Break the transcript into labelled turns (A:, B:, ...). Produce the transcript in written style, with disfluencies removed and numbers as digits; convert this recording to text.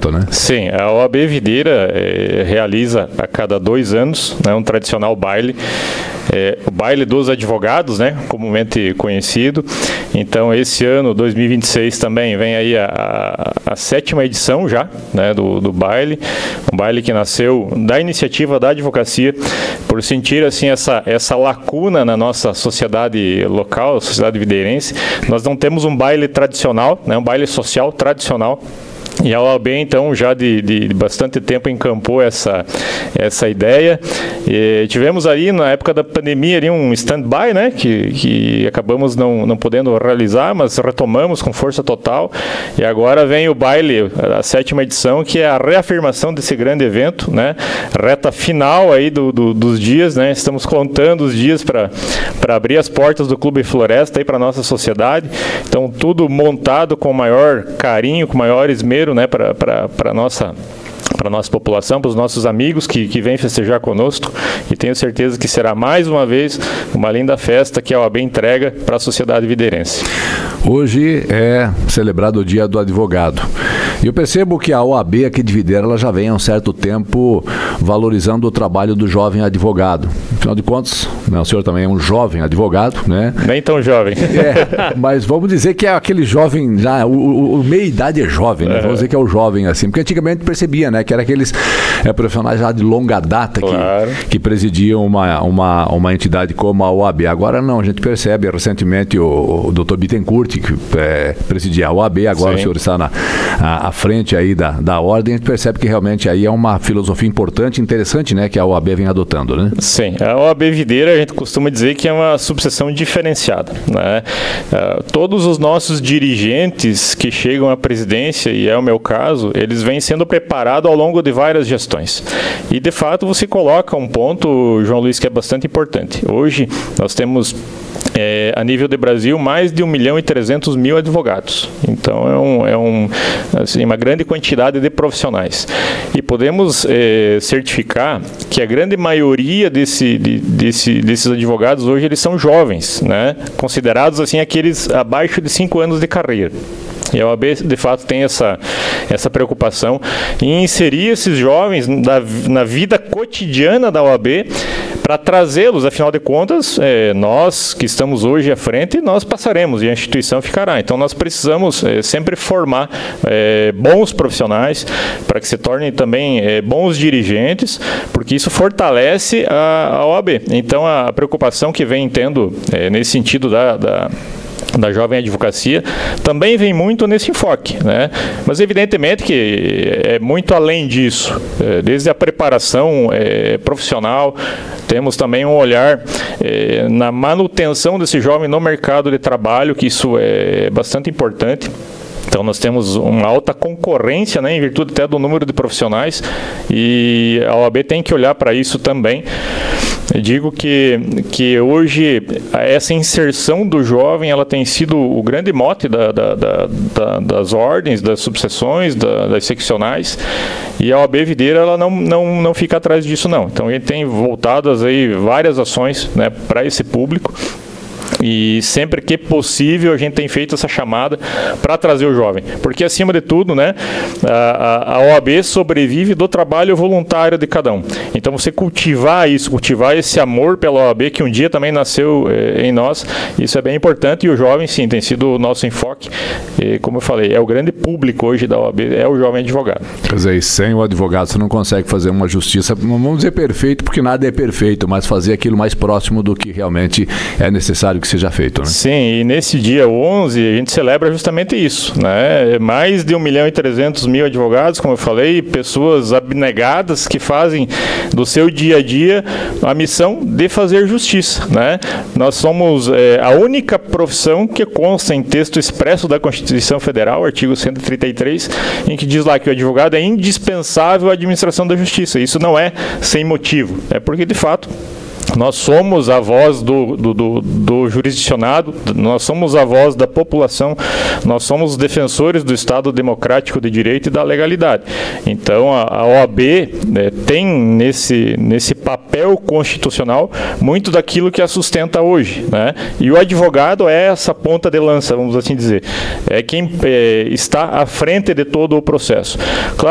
A: evento, né?
B: Sim, a OAB Videira realiza a cada 2 anos, né, um tradicional baile. O baile dos advogados, né, comumente conhecido. Então, esse ano, 2026, também vem aí a 7ª edição já, né, do baile. Um baile que nasceu da iniciativa da advocacia, por sentir assim essa lacuna na nossa sociedade local, sociedade videirense. Nós não temos um baile tradicional, né, um baile social tradicional. E a OAB, então, já de bastante tempo encampou essa ideia. E tivemos ali, na época da pandemia, ali um stand-by, né, que acabamos não podendo realizar, mas retomamos com força total. E agora vem o baile, a 7ª edição, que é a reafirmação desse grande evento, né, reta final aí dos dias, né, estamos contando os dias para abrir as portas do Clube Floresta aí para a nossa sociedade. Então, tudo montado com maior carinho, com maior esmero, né, para a nossa população, para os nossos amigos que vêm festejar conosco, e tenho certeza que será mais uma vez uma linda festa que a OAB entrega para a sociedade videirense.
A: Hoje é celebrado o Dia do Advogado. E eu percebo que a OAB aqui de Videira, ela já vem há um certo tempo valorizando o trabalho do jovem advogado. Afinal de contas, né, o senhor também é um jovem advogado, né?
B: Nem tão jovem.
A: Mas vamos dizer que é aquele jovem, já, o meia-idade é jovem, né? Vamos dizer que é o jovem, assim. Porque antigamente percebia, né, que era aqueles profissionais já de longa data, claro, que presidiam uma entidade como a OAB. Agora não, a gente percebe, recentemente o Dr. Bittencourt, que presidia a OAB, agora Sim. O senhor está à frente aí da ordem, a gente percebe que realmente aí é uma filosofia importante, interessante, né, que a OAB vem adotando, né?
B: Sim, a OAB Videira, a gente costuma dizer que é uma subseção diferenciada, né? Todos os nossos dirigentes que chegam à presidência, e é o meu caso, eles vêm sendo preparados ao longo de várias gestões. E, de fato, você coloca um ponto, João Luiz, que é bastante importante. Hoje, nós temos, a nível de Brasil, mais de 1.300.000 advogados. Então, assim, uma grande quantidade de profissionais. E podemos certificar que a grande maioria desses advogados hoje, eles são jovens, né? Considerados assim aqueles abaixo de 5 anos de carreira. E a OAB, de fato, tem essa preocupação em inserir esses jovens na vida cotidiana da OAB, para trazê-los, afinal de contas, nós que estamos hoje à frente, nós passaremos e a instituição ficará. Então, nós precisamos sempre formar bons profissionais para que se tornem também bons dirigentes, porque isso fortalece a OAB. Então, a preocupação que vem tendo nesse sentido da jovem advocacia, também vem muito nesse enfoque, né? Mas evidentemente que é muito além disso, desde a preparação profissional, temos também um olhar na manutenção desse jovem no mercado de trabalho, que isso é bastante importante. Então, nós temos uma alta concorrência, né, em virtude até do número de profissionais, e a OAB tem que olhar para isso também. Eu digo que hoje essa inserção do jovem, ela tem sido o grande mote das ordens, das subseções, das seccionais, e a OAB Videira, ela não fica atrás disso, não. Então, a gente tem voltadas aí várias ações, né, para esse público. E sempre que possível a gente tem feito essa chamada para trazer o jovem, porque acima de tudo, né, a OAB sobrevive do trabalho voluntário de cada um. Então, você cultivar esse amor pela OAB, que um dia também nasceu em nós, isso é bem importante. E o jovem, sim, tem sido o nosso enfoque. E, como eu falei, é o grande público hoje da OAB, é o jovem advogado.
A: Quer dizer, sem o advogado você não consegue fazer uma justiça, não vamos dizer perfeito, porque nada é perfeito, mas fazer aquilo mais próximo do que realmente é necessário que seja feito, né?
B: Sim, e nesse dia 11 a gente celebra justamente isso, né? Mais de 1.300.000 advogados, como eu falei, pessoas abnegadas que fazem do seu dia a dia a missão de fazer justiça, né? Nós somos a única profissão que consta em texto expresso da Constituição Federal, artigo 133, em que diz lá que o advogado é indispensável à administração da justiça. Isso não é sem motivo, é porque, de fato, nós somos a voz do jurisdicionado, nós somos a voz da população, nós somos os defensores do Estado democrático de direito e da legalidade. Então, a OAB tem nesse papel constitucional muito daquilo que a sustenta hoje, né? E o advogado é essa ponta de lança, vamos assim dizer. É quem está à frente de todo o processo. Claro,